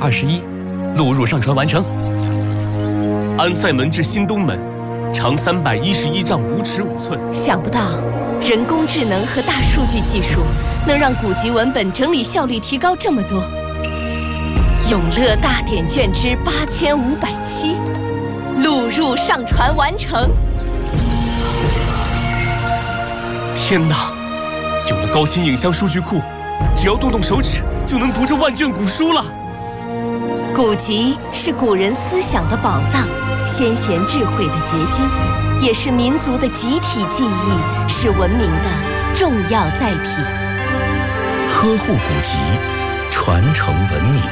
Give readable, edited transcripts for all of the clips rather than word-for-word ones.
21，录入上传完成。安塞门至新东门，长311丈5尺5寸。 想不到，人工智能和大数据技术能让古籍文本整理效率提高这么多。永乐大典卷之8507，录入上传完成。 天哪！有了高清影像数据库，只要动动手指就能读这万卷古书了。 古籍是古人思想的宝藏，先贤智慧的结晶，也是民族的集体记忆，是文明的重要载体。 呵护古籍，传承文明。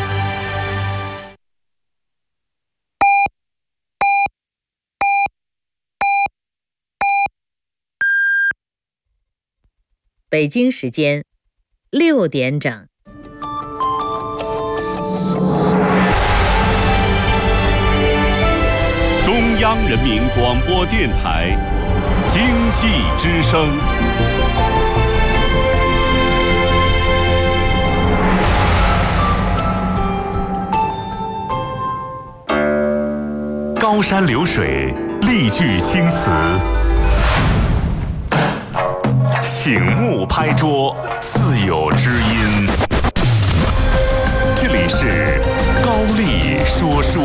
北京时间6点整。 中央人民广播电台经济之声。高山流水，丽句青词。醒目拍桌，自有知音。这里是高丽说书。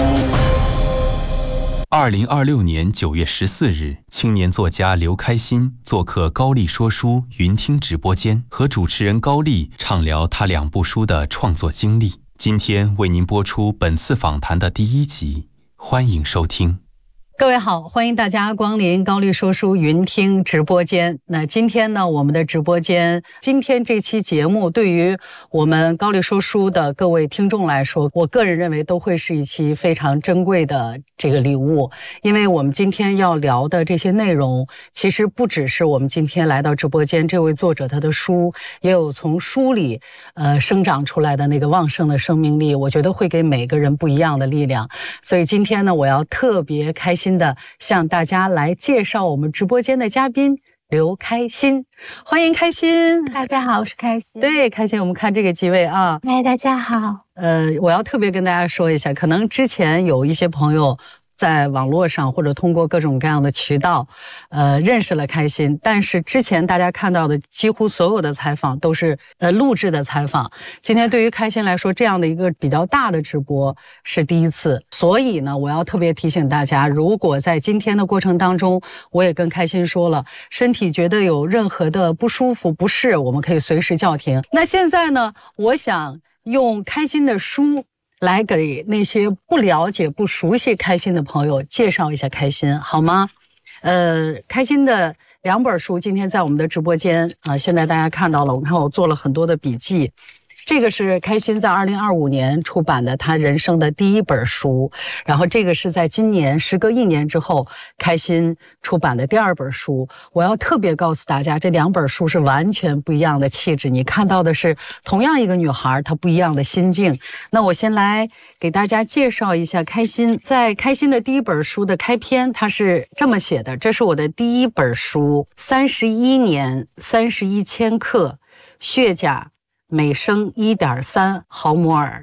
2026年9月14日，青年作家刘开心做客高丽说书云听直播间，和主持人高丽畅聊他2部书的创作经历。今天为您播出本次访谈的第1集，欢迎收听。 各位好，欢迎大家光临高丽说书云听直播间。那今天呢，我们的直播间，今天这期节目对于我们高丽说书的各位听众来说，我个人认为都会是一期非常珍贵的这个礼物。因为我们今天要聊的这些内容，其实不只是我们今天来到直播间这位作者他的书，也有从书里生长出来的那个旺盛的生命力，我觉得会给每个人不一样的力量。所以今天呢，我要特别开心的向大家来介绍我们直播间的嘉宾刘开心。欢迎开心。 大家好，我是开心。 对，开心，我们看这个几位啊。 哎，大家好。 我要特别跟大家说一下，可能之前有一些朋友在网络上或者通过各种各样的渠道认识了开心，但是之前大家看到的几乎所有的采访都是录制的采访。今天对于开心来说，这样的一个比较大的直播是第一次，所以呢，我要特别提醒大家，如果在今天的过程当中，我也跟开心说了，身体觉得有任何的不舒服不适，我们可以随时叫停。那现在呢，我想用开心的书来给那些不了解不熟悉开心的朋友介绍一下开心，好吗？开心的2本书今天在我们的直播间现在大家看到了，我看我做了很多的笔记。这个是开心在2025年出版的他人生的第1本书，然后这个是在今年时隔1年之后开心出版的第2本书。我要特别告诉大家，这2本书是完全不一样的气质，你看到的是同样一个女孩她不一样的心境。那我先来给大家介绍一下开心。在开心的第1本书的开篇，他是这么写的：这是我的第1本书，31年31千克血钾每升1.3毫摩尔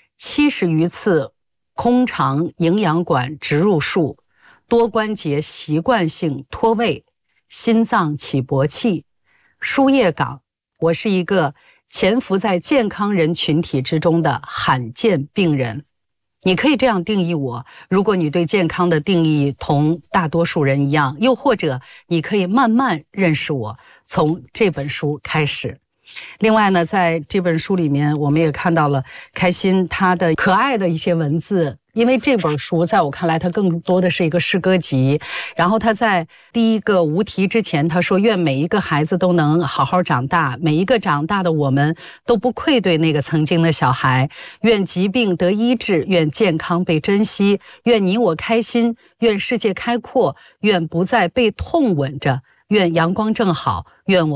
，70余次空肠营养管植入术，多关节习惯性脱位，心脏起搏器，输液岗。我是一个潜伏在健康人群体之中的罕见病人。你可以这样定义我，如果你对健康的定义同大多数人一样，又或者你可以慢慢认识我，从这本书开始。另外呢，在这本书里面我们也看到了开心他的可爱的一些文字，因为这本书在我看来它更多的是一个诗歌集。然后他在第1个无题之前他说，愿每一个孩子都能好好长大，每一个长大的我们都不愧对那个曾经的小孩，愿疾病得医治，愿健康被珍惜，愿你我开心，愿世界开阔，愿不再被痛吻着，愿阳光正好，愿我们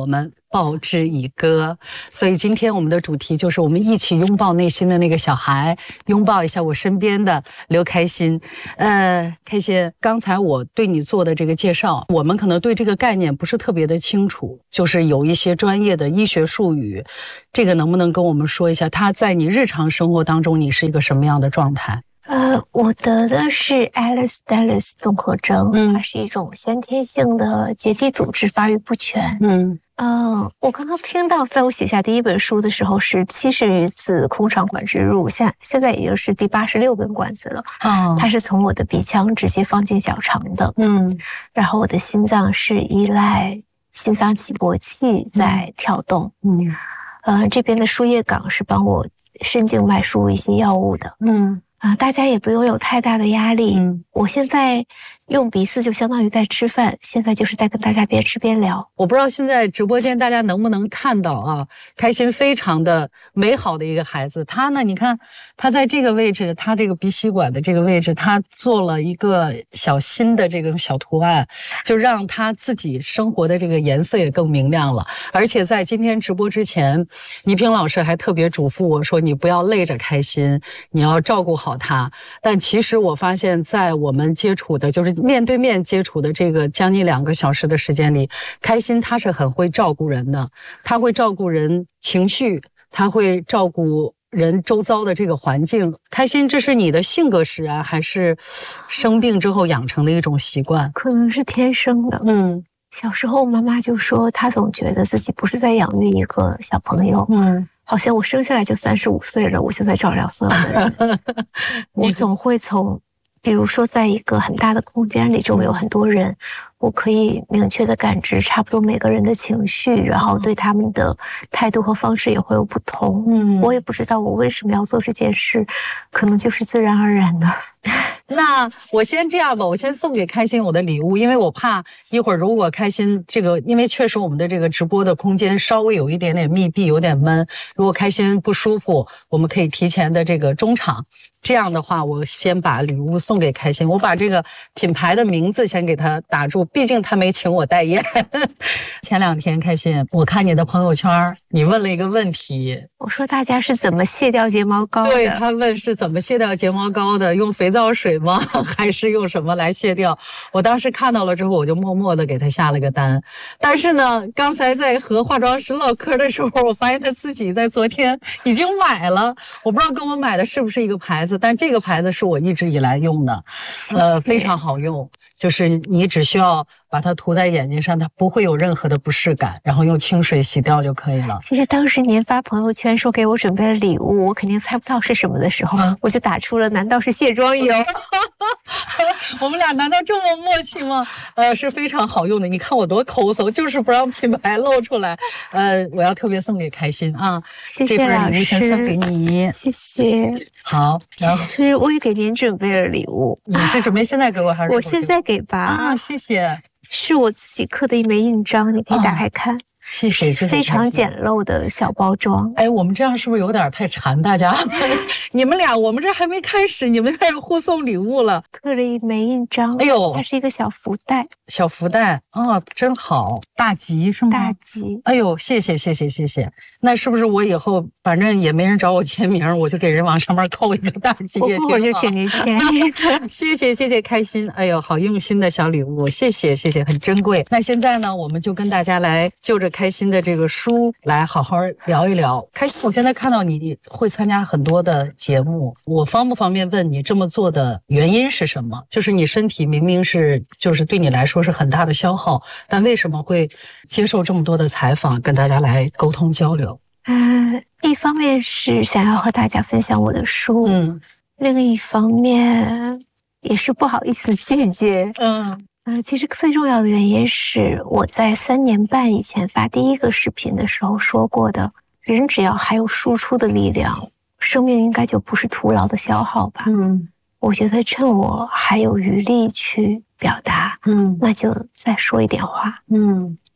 报之以歌。所以今天我们的主题就是我们一起拥抱内心的那个小孩，拥抱一下我身边的刘开心。开心，刚才我对你做的这个介绍，我们可能对这个概念不是特别的清楚，就是有一些专业的医学术语，这个能不能跟我们说一下，它在你日常生活当中你是一个什么样的状态？ 我得的是 Ehlers-Danlos 综合征，它是一种先天性的结缔组织发育不全。我刚刚听到，在我写下第一本书的时候是70余次空肠管植入，现在也就是第86根管子了。它是从我的鼻腔直接放进小肠的。然后我的心脏是依赖心脏起搏器在跳动。这边的输液岗是帮我肾静脉输入一些药物的。大家也不用有太大的压力。我现在用鼻子就相当于在吃饭，现在就是在跟大家边吃边聊。 我不知道现在直播间大家能不能看到啊，开心非常的美好的一个孩子。他呢，你看他在这个位置，他这个鼻吸管的这个位置，他做了一个小心的这个小图案，就让他自己生活的这个颜色也更明亮了。而且在今天直播之前，倪萍老师还特别嘱咐我说，你不要累着开心，你要照顾好他。但其实我发现在我们接触的，就是面对面接触的这个将近2个小时的时间里，开心他是很会照顾人的，他会照顾人情绪，他会照顾人周遭的这个环境。开心，这是你的性格使然，还是生病之后养成的一种习惯？ 可能是天生的。小时候妈妈就说，她总觉得自己不是在养育一个小朋友。好像我生下来就35岁了，我就在照料所有的人。我总会从，比如说在一个很大的空间里，周围有很多人，我可以明确的感知差不多每个人的情绪，然后对他们的态度和方式也会有不同。我也不知道我为什么要做这件事，可能就是自然而然的。 那我先这样吧，我先送给开心我的礼物，因为我怕一会儿如果开心这个，因为确实我们的这个直播的空间稍微有一点点密闭，有点闷，如果开心不舒服，我们可以提前的这个中场。这样的话，我先把礼物送给开心，我把这个品牌的名字先给他打住，毕竟他没请我代言。前2天开心，我看你的朋友圈，你问了一个问题， 我说大家是怎么卸掉睫毛膏的？ 对，他问是怎么卸掉睫毛膏的，用肥皂水吗？还是用什么来卸掉？我当时看到了之后，我就默默的给他下了个单。但是呢，刚才在和化妆师唠嗑的时候，我发现他自己在昨天已经买了，我不知道跟我买的是不是一个牌子，但这个牌子是我一直以来用的，非常好用。就是你只需要把它涂在眼睛上，它不会有任何的不适感，然后用清水洗掉就可以了。 其实当时您发朋友圈说给我准备了礼物，我肯定猜不到是什么的时候，我就打出了难道是卸妆油？ 我们俩难道这么默契吗？是非常好用的，你看我多抠搜，就是不让品牌露出来。我要特别送给开心啊， 谢谢老师， 这份礼物先送给你， 谢谢。 好，然后其实我也给您准备了礼物， 你是准备现在给我还是我现在给吧？ 啊，谢谢。 是我自己刻的一枚印章，你可以打开看。 谢谢， 非常简陋的小包装。 哎，我们这样是不是有点太馋大家？你们俩，我们这还没开始，你们开始互送礼物了。 刻了一枚印章， 哎呦， 它是一个小福袋。 小福袋啊，真好，大吉是吗？ 大吉。 哎呦，谢谢。那是不是我以后反正也没人找我签名，我就给人往上面扣一个大吉？ 我过会儿就请您签。 谢谢，开心。哎呦，好用心的小礼物，谢谢，很珍贵。那现在呢，我们就跟大家来就着开心的这个书来好好聊一聊。开心，我现在看到你会参加很多的节目，我方不方便问你这么做的原因是什么？就是你身体明明是就是对你来说是很大的消耗，但为什么会接受这么多的采访，跟大家来沟通交流？ 一方面是想要和大家分享我的书，另一方面也是不好意思拒绝。其实最重要的原因是我在3年半以前发第一个视频的时候说过的，人只要还有输出的力量，生命应该就不是徒劳的消耗吧。我觉得趁我还有余力去表达，那就再说一点话。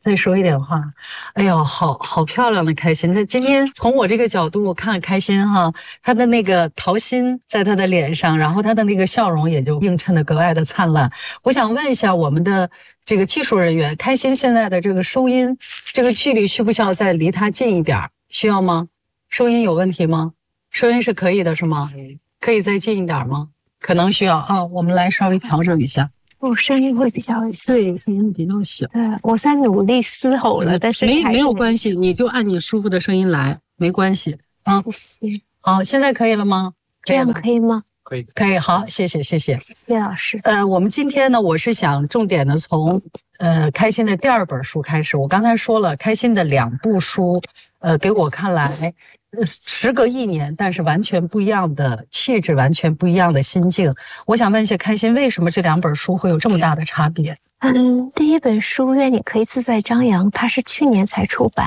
再说一点话。哎呦，好漂亮的开心。那今天从我这个角度看开心哈，他的那个桃心在他的脸上，然后他的那个笑容也就映衬得格外的灿烂。我想问一下我们的这个技术人员，开心现在的这个收音这个距离需不需要再离他近一点？需要吗？收音有问题吗？收音是可以的是吗？可以再近一点吗？可能需要啊，我们来稍微调整一下。 我声音会比较小， 对，声音比较小。 对，我在努力嘶吼了，但是没有关系，你就按你舒服的声音来，没关系啊。 谢谢。 好，现在可以了吗？ 这样可以吗？ 可以，好，谢谢。谢谢老师。 我们今天呢，我是想重点的从开心的第2本书开始。我刚才说了，开心的2部书，给我看来。时隔1年，但是完全不一样的气质，完全不一样的心境。我想问一下开心，为什么这2本书会有这么大的差别？ 第一本书《愿你可以自在张扬》，它是去年才出版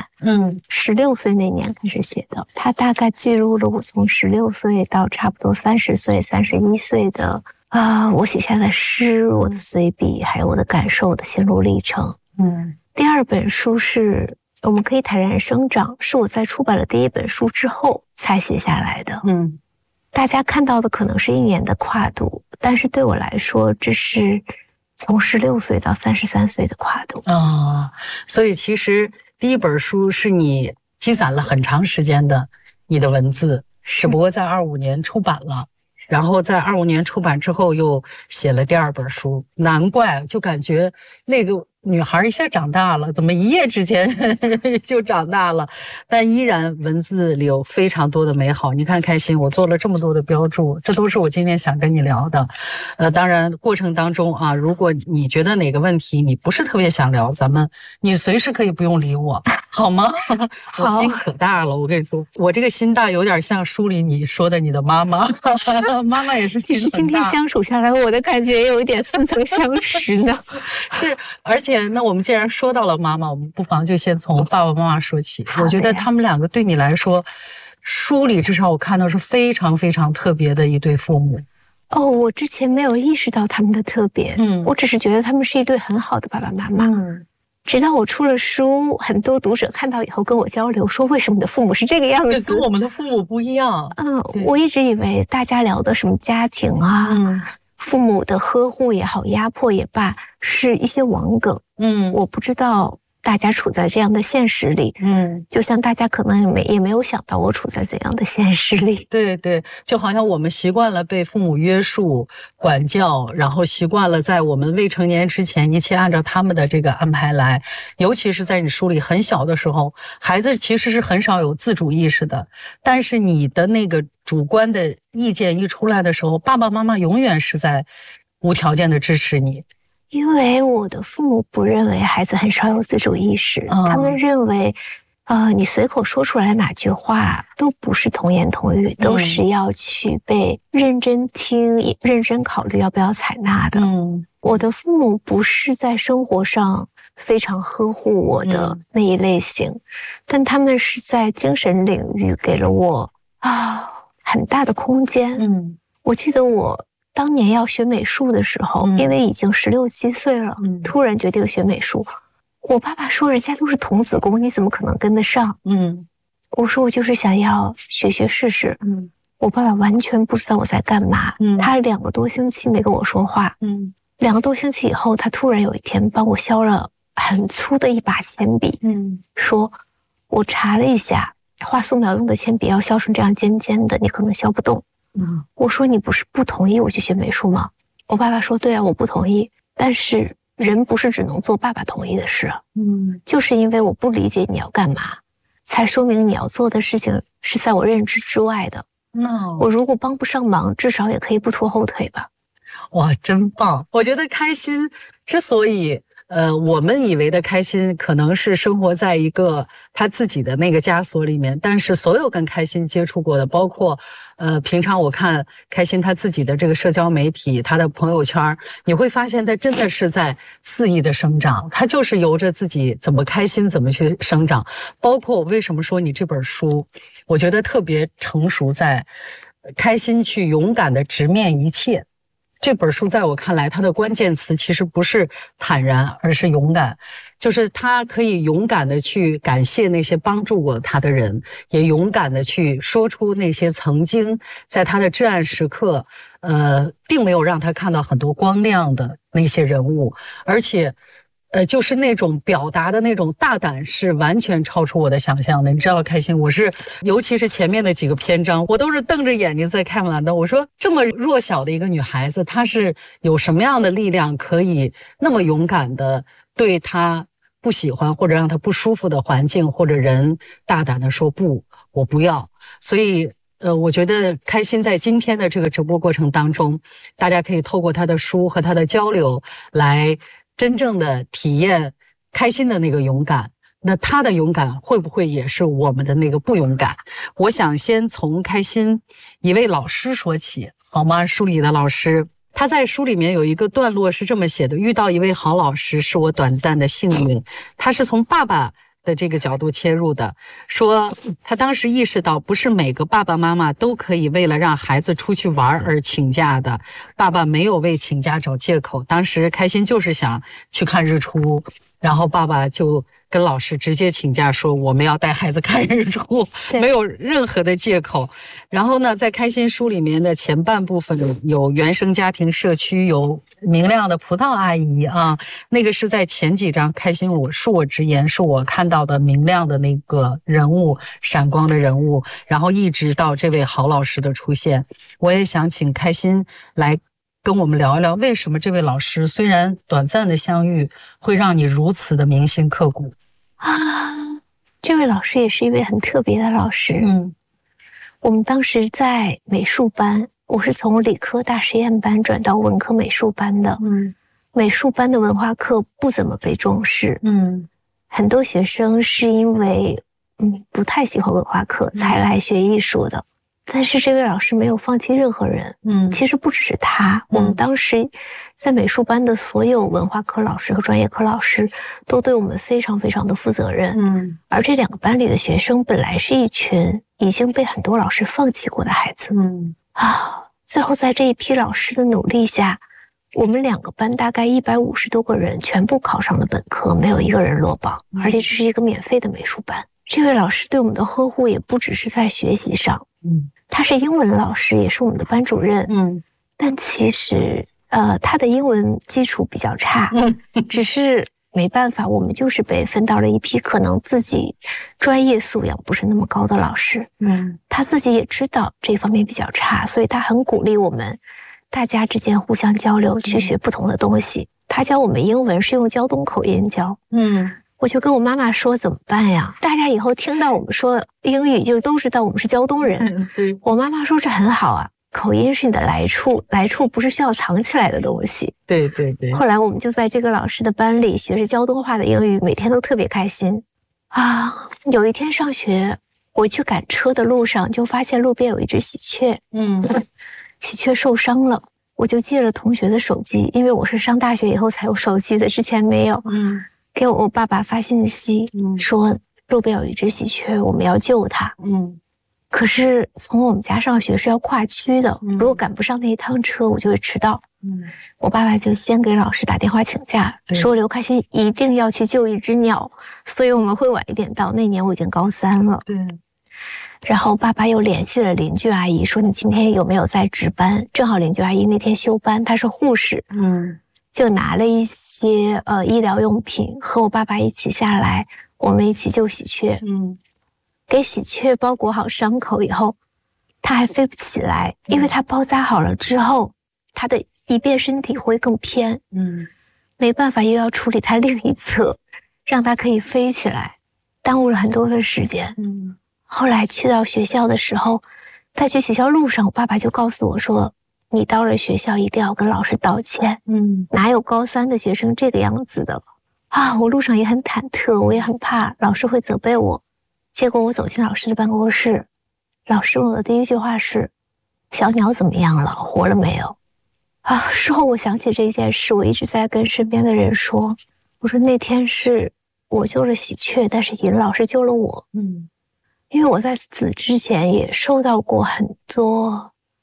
，16岁那年开始写的，它大概记录了我从16岁到差不多30岁、31岁的我写下的诗、我的随笔，还有我的感受、我的心路历程。第2本书是我们可以坦然生长，是我在出版了第1本书之后才写下来的。大家看到的可能是1年的跨度，但是对我来说，这是从16岁到33岁的跨度。 所以其实第1本书是你积攒了很长时间的你的文字，只不过在25年出版了，然后在25年出版之后又写了第2本书，难怪就感觉那个女孩一下长大了，怎么一夜之间就长大了？但依然文字里有非常多的美好。你看开心，我做了这么多的标注，这都是我今天想跟你聊的。当然过程当中啊，如果你觉得哪个问题你不是特别想聊，你随时可以不用理我，好吗？我心可大了，我跟你说，我这个心大有点像书里你说的你的妈妈，妈妈也是心很大。 今天相处下来，我的感觉有一点似曾相识呢。 是，而且那我们既然说到了妈妈，我们不妨就先从爸爸妈妈说起。我觉得他们2个对你来说，书里至少我看到是非常非常特别的一对父母。 我之前没有意识到他们的特别，我只是觉得他们是一对很好的爸爸妈妈。直到我出了书，很多读者看到以后跟我交流说，为什么你的父母是这个样子？ 跟我们的父母不一样。 我一直以为大家聊的什么家庭啊，父母的呵护也好，压迫也罢，是一些网梗。我不知道大家处在这样的现实里。就像大家可能也没有想到我处在怎样的现实里。 对，就好像我们习惯了被父母约束、管教，然后习惯了在我们未成年之前一切按照他们的这个安排来。尤其是在你书里很小的时候，孩子其实是很少有自主意识的，但是你的那个主观的意见一出来的时候，爸爸妈妈永远是在无条件的支持你。 因为我的父母不认为孩子很少有自主意识，他们认为你随口说出来的哪句话都不是童言童语，都是要去被认真听、认真考虑要不要采纳的。我的父母不是在生活上非常呵护我的那一类型，但他们是在精神领域给了我很大的空间。我记得我当年要学美术的时候，因为已经16、17岁了，突然决定学美术。我爸爸说人家都是童子功，你怎么可能跟得上？我说我就是想要学试试。我爸爸完全不知道我在干嘛。他2个多星期没跟我说话。2个多星期以后，他突然有一天帮我削了很粗的一把铅笔。说我查了一下，画素描用的铅笔要削成这样尖尖的，你可能削不动。我说你不是不同意我去学美术吗？我爸爸说对啊，我不同意，但是人不是只能做爸爸同意的事啊。就是因为我不理解你要干嘛，才说明你要做的事情是在我认知之外的。我如果帮不上忙，至少也可以不拖后腿吧。 哇，真棒！我觉得开心之所以我们以为的开心可能是生活在一个他自己的那个枷锁里面，但是所有跟开心接触过的，包括平常我看开心他自己的这个社交媒体，他的朋友圈，你会发现他真的是在肆意的生长，他就是由着自己怎么开心怎么去生长。包括我为什么说你这本书我觉得特别成熟，在开心去勇敢的直面一切。 这本书在我看来，它的关键词其实不是坦然，而是勇敢。就是他可以勇敢的去感谢那些帮助过他的人，也勇敢的去说出那些曾经在他的至暗时刻，并没有让他看到很多光亮的那些人物，而且。就是那种表达的那种大胆是完全超出我的想象的。你知道开心，我是尤其是前面的几个篇章，我都是瞪着眼睛在看完的。我说这么弱小的一个女孩子，她是有什么样的力量可以那么勇敢的对她不喜欢或者让她不舒服的环境或者人大胆的说不，我不要。所以我觉得开心在今天的这个直播过程当中，大家可以透过她的书和她的交流来真正的体验开心的那个勇敢，那他的勇敢会不会也是我们的那个不勇敢？我想先从开心一位老师说起，好吗？书里的老师，他在书里面有一个段落是这么写的：遇到一位好老师是我短暂的幸运。他是从爸爸的这个角度切入的，说他当时意识到不是每个爸爸妈妈都可以为了让孩子出去玩而请假的，爸爸没有为请假找借口。当时开心就是想去看日出，然后爸爸就跟老师直接请假说我们要带孩子看日出，没有任何的借口。然后呢，在开心书里面的前半部分有原生家庭社区，有明亮的葡萄阿姨啊，那个是在前几章开心我恕我直言是我看到的明亮的那个人物，闪光的人物，然后一直到这位郝老师的出现。我也想请开心来跟我们聊一聊，为什么这位老师虽然短暂的相遇会让你如此的铭心刻骨啊？这位老师也是一位很特别的老师。我们当时在美术班，我是从理科大实验班转到文科美术班的。美术班的文化课不怎么被重视。很多学生是因为不太喜欢文化课才来学艺术的。但是这位老师没有放弃任何人。其实不只是他，我们当时在美术班的所有文化课老师和专业课老师都对我们非常非常的负责任。而这两个班里的学生本来是一群已经被很多老师放弃过的孩子。最后在这一批老师的努力下，我们两个班大概150多个人全部考上了本科，没有一个人落榜，而且这是一个免费的美术班。这位老师对我们的呵护也不只是在学习上。他是英文老师，也是我们的班主任。但其实他的英文基础比较差。只是没办法，我们就是被分到了一批可能自己专业素养不是那么高的老师。他自己也知道这方面比较差，所以他很鼓励我们大家之间互相交流，去学不同的东西。他教我们英文是用胶东口音教。我就跟我妈妈说怎么办呀？大家以后听到我们说英语就都知道我们是胶东人。我妈妈说这很好啊，口音是你的来处，来处不是需要藏起来的东西。 对。 后来我们就在这个老师的班里学着胶东话的英语，每天都特别开心啊。有一天上学，我去赶车的路上就发现路边有一只喜鹊。喜鹊受伤了，我就借了同学的手机，因为我是上大学以后才有手机的，之前没有。给我爸爸发信息，说路边有一只喜鹊，我们要救它。可是从我们家上学是要跨区的，如果赶不上那一趟车，我就会迟到。我爸爸就先给老师打电话请假，说刘开心一定要去救一只鸟，所以我们会晚一点到。那年我已经高3了。然后爸爸又联系了邻居阿姨，说你今天有没有在值班？正好邻居阿姨那天休班，她是护士。就拿了一些医疗用品，和我爸爸一起下来，我们一起救喜鹊。给喜鹊包裹好伤口以后，它还飞不起来，因为它包扎好了之后，它的一边身体会更偏。没办法，又要处理它另一侧，让它可以飞起来，耽误了很多的时间。后来去到学校的时候，在去学校路上，我爸爸就告诉我说，你到了学校一定要跟老师道歉。哪有高3的学生这个样子的啊？我路上也很忐忑，我也很怕老师会责备我。结果我走进老师的办公室，老师问我的第一句话是，小鸟怎么样了？活了没有？事后我想起这件事，我一直在跟身边的人说，我说那天是我救了喜鹊，但是尹老师救了我。因为我在此之前也受到过很多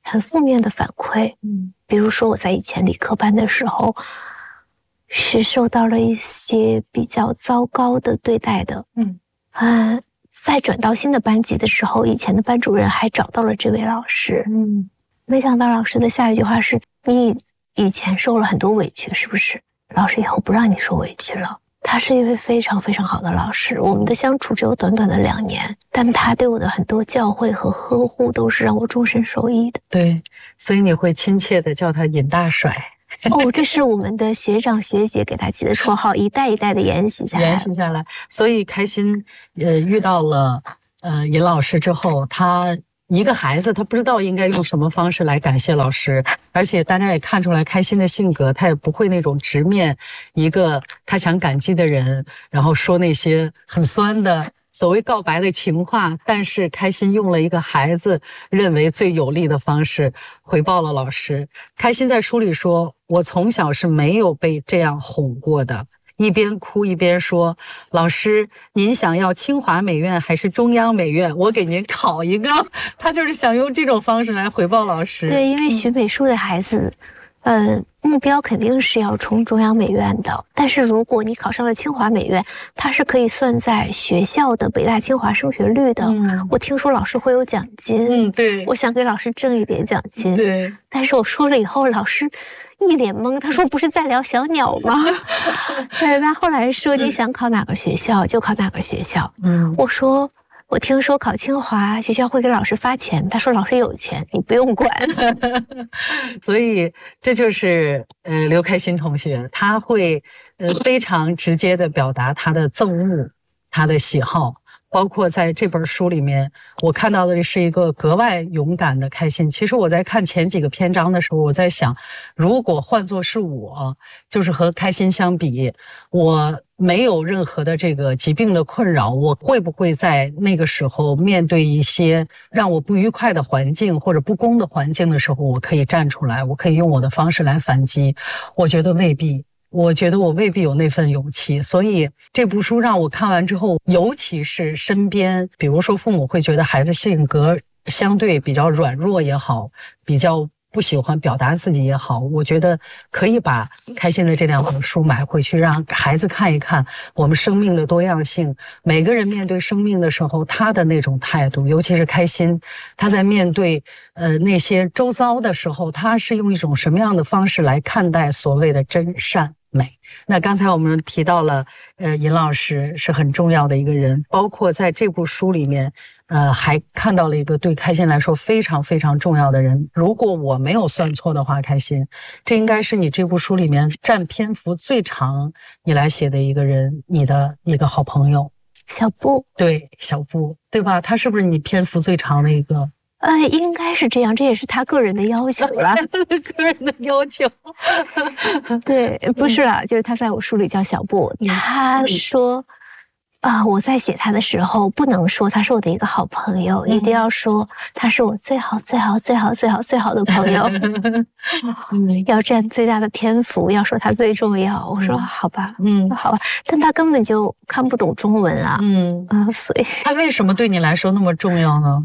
很负面的反馈。比如说我在以前理科班的时候，是受到了一些比较糟糕的对待的。在转到新的班级的时候，以前的班主任还找到了这位老师。没想到老师的下一句话是：你以前受了很多委屈，是不是？老师以后不让你受委屈了。他是一位非常非常好的老师，我们的相处只有短短的2年，但他对我的很多教诲和呵护都是让我终身受益的。 对，所以你会亲切的叫他尹大甩。 这是我们的学长学姐给他起的绰号，一代一代的沿袭下来。 所以开心遇到了尹老师之后，他一个孩子他不知道应该用什么方式来感谢老师，而且大家也看出来开心的性格，他也不会那种直面一个他想感激的人，然后说那些很酸的所谓告白的情话，但是开心用了一个孩子认为最有利的方式回报了老师。开心在书里说，我从小是没有被这样哄过的，一边哭一边说，老师您想要清华美院还是中央美院，我给您考一个。他就是想用这种方式来回报老师。 对，因为学美术的孩子目标肯定是要冲中央美院的，但是如果你考上了清华美院，它是可以算在学校的北大清华升学率的。我听说老师会有奖金。 对， 我想给老师挣一点奖金。 对， 但是我说了以后，老师一脸懵，他说不是在聊小鸟吗？对，他后来说你想考哪个学校就考哪个学校。我说我听说考清华学校会给老师发钱，他说老师有钱你不用管。 所以这就是刘开心同学，他会非常直接的表达他的憎恶，他的喜好。包括在这本书里面，我看到的是一个格外勇敢的开心。其实我在看前几个篇章的时候，我在想，如果换作是我，就是和开心相比，我没有任何的这个疾病的困扰，我会不会在那个时候面对一些让我不愉快的环境或者不公的环境的时候，我可以站出来，我可以用我的方式来反击？我觉得未必。我觉得我未必有那份勇气，所以这部书让我看完之后，尤其是身边，比如说父母会觉得孩子性格相对比较软弱也好，比较不喜欢表达自己也好，我觉得可以把开心的这2本书买回去，让孩子看一看我们生命的多样性，每个人面对生命的时候他的那种态度，尤其是开心他在面对那些周遭的时候，他是用一种什么样的方式来看待所谓的真善美。那刚才我们提到了尹老师是很重要的一个人，包括在这部书里面还看到了一个对开心来说非常非常重要的人。如果我没有算错的话，开心这应该是你这部书里面占篇幅最长你来写的一个人，你的一个好朋友小布。对， 小布，对吧？他是不是你篇幅最长的一个？ 应该是这样，这也是他个人的要求了。 个人的要求。 对，不是啦，就是他在我书里叫小布。他说我在写他的时候不能说他是我的一个好朋友，一定要说他是我最好最好最好最好最好的朋友。要占最大的篇幅，要说他最重要。我说好吧，好吧，但他根本就看不懂中文啊。所以他为什么对你来说那么重要呢？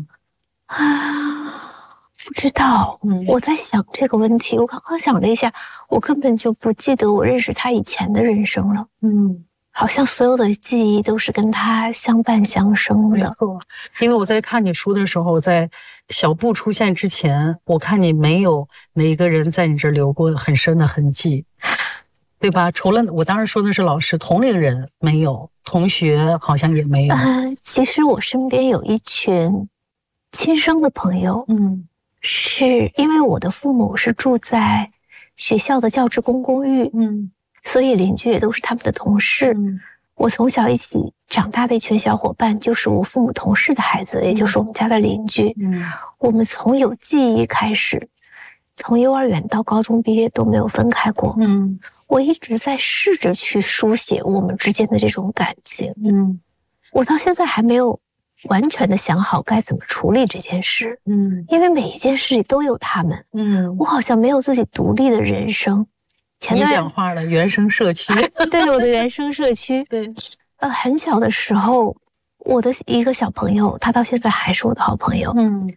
不知道。我在想这个问题，我刚刚想了一下，我根本就不记得我认识他以前的人生了。好像所有的记忆都是跟他相伴相生的。 没错，因为我在看你书的时候，在小布出现之前，我看你没有哪个人在你这留过很深的痕迹，对吧？除了我当然说的是老师，同龄人没有，同学好像也没有。 其实我身边有一群亲生的朋友，是因为我的父母是住在学校的教职工公寓，所以邻居也都是他们的同事。我从小一起长大的一群小伙伴，就是我父母同事的孩子，也就是我们家的邻居。我们从有记忆开始，从幼儿园到高中毕业都没有分开过。我一直在试着去书写我们之间的这种感情。我到现在还没有完全的想好该怎么处理这件事。因为每一件事里都有他们。我好像没有自己独立的人生。 你讲话了，原生社区。 对，我的原生社区。 对， 很小的时候，我的一个小朋友，他到现在还是我的好朋友。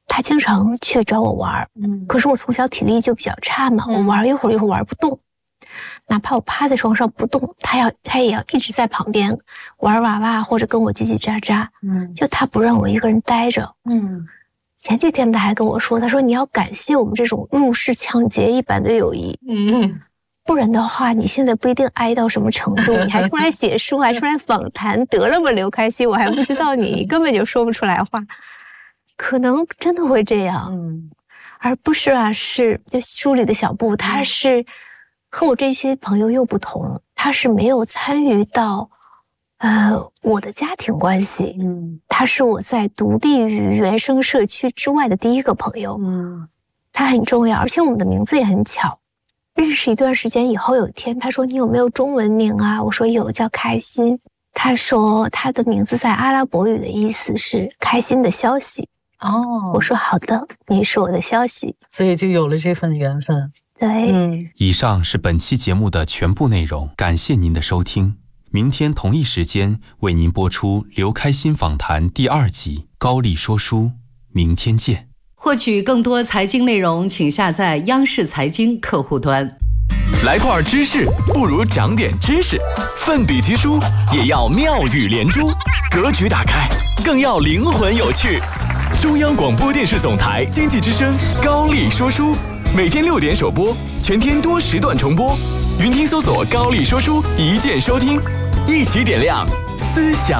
他经常去找我玩，可是我从小体力就比较差嘛，我玩一会儿玩不动，哪怕我趴在床上不动，他也要一直在旁边玩娃娃或者跟我叽叽喳喳，就他不让我一个人待着。前几天他还跟我说，他说你要感谢我们这种入室抢劫一般的友谊，不然的话你现在不一定挨到什么程度，你还出来写书，还出来访谈，得了吧刘开心，我还不知道你根本就说不出来话，可能真的会这样，而不是是就书里的小布，他是和我这些朋友又不同，他是没有参与到我的家庭关系，他是我在独立于原生社区之外的第一个朋友，他很重要，而且我们的名字也很巧，认识一段时间以后，有一天他说你有没有中文名啊？我说有，叫开心。他说他的名字在阿拉伯语的意思是开心的消息。我说好的，你是我的消息， 所以就有了这份缘分。 对， 以上是本期节目的全部内容，感谢您的收听。明天同一时间为您播出刘开心访谈第2集高丽说书，明天见。 获取更多财经内容，请下载央视财经客户端。 来块知识，不如长点知识。奋笔疾书，也要妙语连珠。格局打开，更要灵魂有趣。中央广播电视总台经济之声高丽说书，每天6点首播，全天多时段重播。云听搜索高丽说书，一键收听，一起点亮思想。